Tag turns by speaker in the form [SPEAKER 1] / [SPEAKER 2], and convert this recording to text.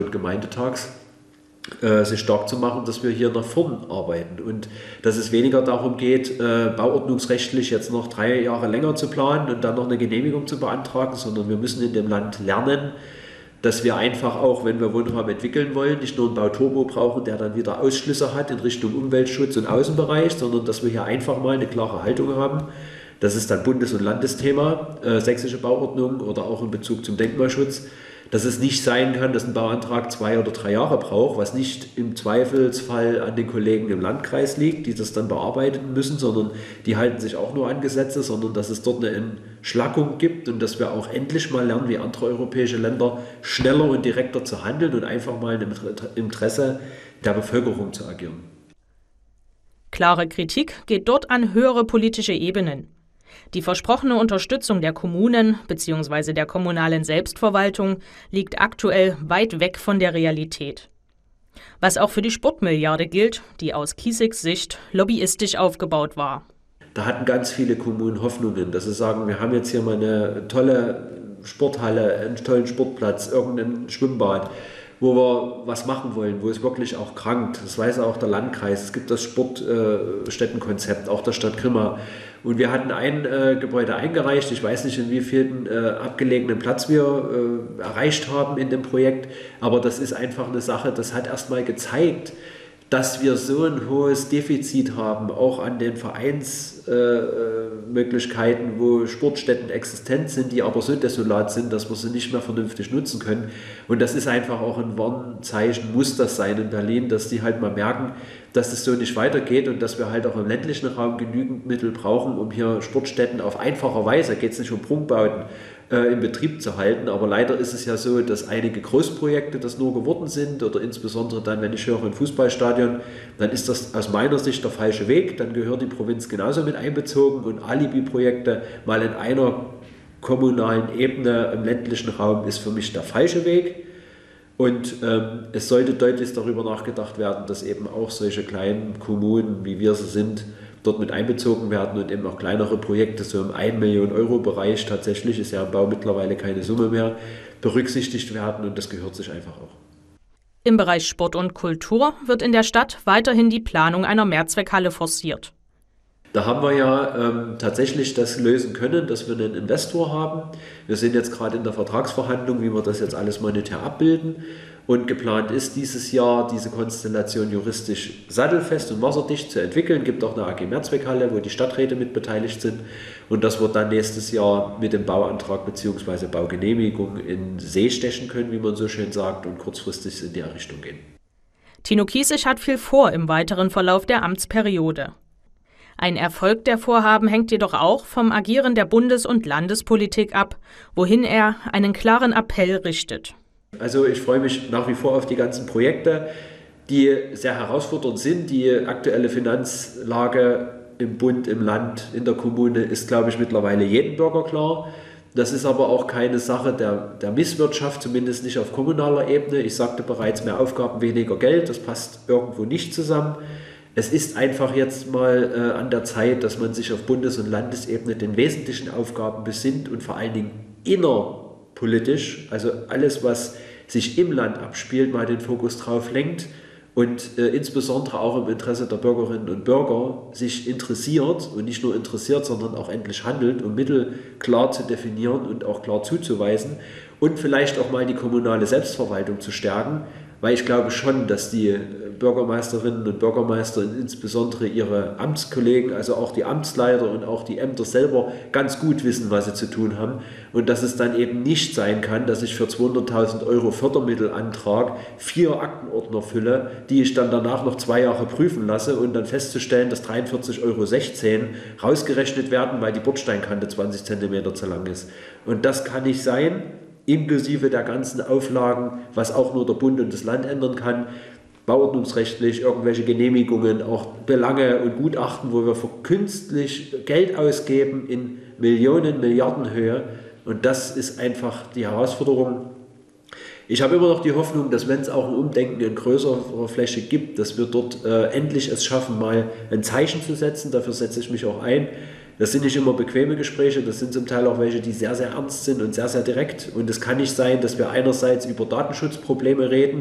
[SPEAKER 1] Gemeindetags sich stark zu machen, dass wir hier nach vorn arbeiten und dass es weniger darum geht, bauordnungsrechtlich jetzt noch 3 Jahre länger zu planen und dann noch eine Genehmigung zu beantragen, sondern wir müssen in dem Land lernen, dass wir einfach auch, wenn wir Wohnraum entwickeln wollen, nicht nur einen Bauturbo brauchen, der dann wieder Ausschlüsse hat in Richtung Umweltschutz und Außenbereich, sondern dass wir hier einfach mal eine klare Haltung haben. Das ist dann Bundes- und Landesthema, sächsische Bauordnung oder auch in Bezug zum Denkmalschutz, dass es nicht sein kann, dass ein Bauantrag 2 oder 3 Jahre braucht, was nicht im Zweifelsfall an den Kollegen im Landkreis liegt, die das dann bearbeiten müssen, sondern die halten sich auch nur an Gesetze, sondern dass es dort eine Entschlackung gibt und dass wir auch endlich mal lernen, wie andere europäische Länder schneller und direkter zu handeln und einfach mal im Interesse der Bevölkerung zu agieren.
[SPEAKER 2] Klare Kritik geht dort an höhere politische Ebenen. Die versprochene Unterstützung der Kommunen bzw. der kommunalen Selbstverwaltung liegt aktuell weit weg von der Realität. Was auch für die Sportmilliarde gilt, die aus Kiesigs Sicht lobbyistisch aufgebaut war.
[SPEAKER 1] Da hatten ganz viele Kommunen Hoffnungen, dass sie sagen, wir haben jetzt hier mal eine tolle Sporthalle, einen tollen Sportplatz, irgendein Schwimmbad, wo wir was machen wollen, wo es wirklich auch krankt. Das weiß auch der Landkreis. Es gibt das Sportstättenkonzept, auch der Stadt Grimma. Und wir hatten ein Gebäude eingereicht. Ich weiß nicht, in wie vielen abgelegenen Platz wir erreicht haben in dem Projekt. Aber das ist einfach eine Sache, das hat erstmal gezeigt, dass wir so ein hohes Defizit haben, auch an den Vereinsmöglichkeiten, wo Sportstätten existent sind, die aber so desolat sind, dass wir sie nicht mehr vernünftig nutzen können. Und das ist einfach auch ein Warnzeichen, muss das sein in Berlin, dass die halt mal merken, dass es so nicht weitergeht und dass wir halt auch im ländlichen Raum genügend Mittel brauchen, um hier Sportstätten auf einfache Weise, geht es nicht um Prunkbauten, in Betrieb zu halten. Aber leider ist es ja so, dass einige Großprojekte das nur geworden sind oder insbesondere dann, wenn ich höre, ein Fußballstadion, dann ist das aus meiner Sicht der falsche Weg. Dann gehört die Provinz genauso mit einbezogen und Alibi-Projekte mal in einer kommunalen Ebene im ländlichen Raum ist für mich der falsche Weg. Und es sollte deutlich darüber nachgedacht werden, dass eben auch solche kleinen Kommunen, wie wir sie sind, dort mit einbezogen werden und eben auch kleinere Projekte, so im 1 Million Euro Bereich, tatsächlich ist ja im Bau mittlerweile keine Summe mehr, berücksichtigt werden und das gehört sich einfach auch.
[SPEAKER 2] Im Bereich Sport und Kultur wird in der Stadt weiterhin die Planung einer Mehrzweckhalle forciert.
[SPEAKER 1] Da haben wir ja tatsächlich das lösen können, dass wir einen Investor haben. Wir sind jetzt gerade in der Vertragsverhandlung, wie wir das jetzt alles monetär abbilden. Und geplant ist dieses Jahr, diese Konstellation juristisch sattelfest und wasserdicht zu entwickeln. Es gibt auch eine AG Mehrzweckhalle, wo die Stadträte mit beteiligt sind. Und das wird dann nächstes Jahr mit dem Bauantrag bzw. Baugenehmigung in See stechen können, wie man so schön sagt, und kurzfristig in die Richtung gehen.
[SPEAKER 2] Tino Kiesig hat viel vor im weiteren Verlauf der Amtsperiode. Ein Erfolg der Vorhaben hängt jedoch auch vom Agieren der Bundes- und Landespolitik ab, wohin er einen klaren Appell richtet.
[SPEAKER 1] Also ich freue mich nach wie vor auf die ganzen Projekte, die sehr herausfordernd sind. Die aktuelle Finanzlage im Bund, im Land, in der Kommune ist, glaube ich, mittlerweile jedem Bürger klar. Das ist aber auch keine Sache der Misswirtschaft, zumindest nicht auf kommunaler Ebene. Ich sagte bereits, mehr Aufgaben, weniger Geld, das passt irgendwo nicht zusammen. Es ist einfach jetzt mal an der Zeit, dass man sich auf Bundes- und Landesebene den wesentlichen Aufgaben besinnt und vor allen Dingen innerpolitisch, also alles, was sich im Land abspielt, mal den Fokus drauf lenkt und insbesondere auch im Interesse der Bürgerinnen und Bürger sich interessiert und nicht nur interessiert, sondern auch endlich handelt, um Mittel klar zu definieren und auch klar zuzuweisen und vielleicht auch mal die kommunale Selbstverwaltung zu stärken, weil ich glaube schon, dass die Bürgermeisterinnen und Bürgermeister, insbesondere ihre Amtskollegen, also auch die Amtsleiter und auch die Ämter selber ganz gut wissen, was sie zu tun haben und dass es dann eben nicht sein kann, dass ich für 200.000 Euro Fördermittelantrag 4 Aktenordner fülle, die ich dann danach noch 2 Jahre prüfen lasse und dann festzustellen, dass 43,16 Euro rausgerechnet werden, weil die Bordsteinkante 20 cm zu lang ist. Und das kann nicht sein, inklusive der ganzen Auflagen, was auch nur der Bund und das Land ändern kann, bauordnungsrechtlich, irgendwelche Genehmigungen, auch Belange und Gutachten, wo wir für künstlich Geld ausgeben in Millionen, Milliardenhöhe. Und das ist einfach die Herausforderung. Ich habe immer noch die Hoffnung, dass wenn es auch ein Umdenken in größerer Fläche gibt, dass wir dort endlich es schaffen, mal ein Zeichen zu setzen. Dafür setze ich mich auch ein. Das sind nicht immer bequeme Gespräche, das sind zum Teil auch welche, die sehr, sehr ernst sind und sehr, sehr direkt. Und es kann nicht sein, dass wir einerseits über Datenschutzprobleme reden